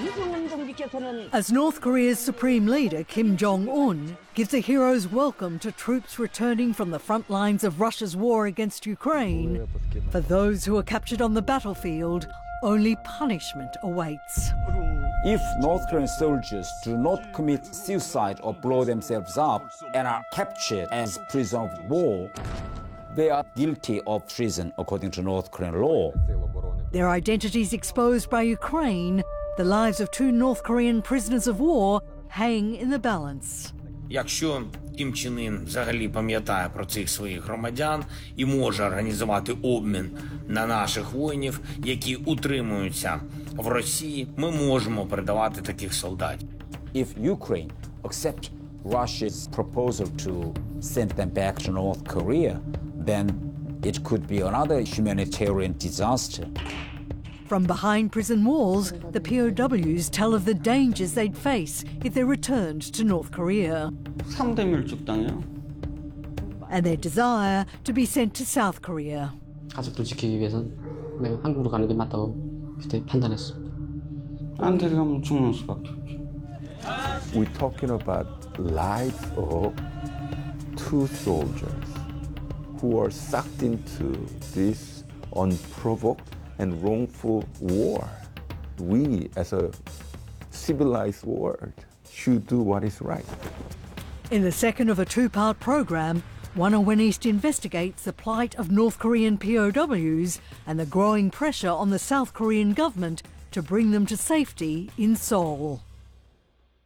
As North Korea's supreme leader, Kim Jong-un, gives a hero's welcome to troops returning from the front lines of Russia's war against Ukraine, for those who are captured on the battlefield, only punishment awaits. If North Korean soldiers do not commit suicide or blow themselves up and are captured as prisoners of war, they are guilty of treason according to North Korean law. Their identities exposed by Ukraine, the lives of 2 North Korean prisoners of war hang in the balance. Якщо Кім Чен Ін взагалі пам'ятає про цих своїх громадян і може організувати обмін на наших воїнів, які утримуються в Росії, ми можемо передавати таких солдатів. If Ukraine accepts Russia's proposal to send them back to North Korea, then it could be another humanitarian disaster. From behind prison walls, the POWs tell of the dangers they'd face if they returned to North Korea. 3대 밀축당이요. And their desire to be sent to South Korea. 가족들 지키기 위해선 내가 한국으로 가는 게 맞다고 그때 판단했습니다. 안 데려가면 죽는 수밖에 없죠. We're talking about lives of 2 soldiers who are sucked into this unprovoked and wrongful war. We, as a civilized world, should do what is right. In the second of a 2-part program, One On East investigates the plight of North Korean POWs and the growing pressure on the South Korean government to bring them to safety in Seoul.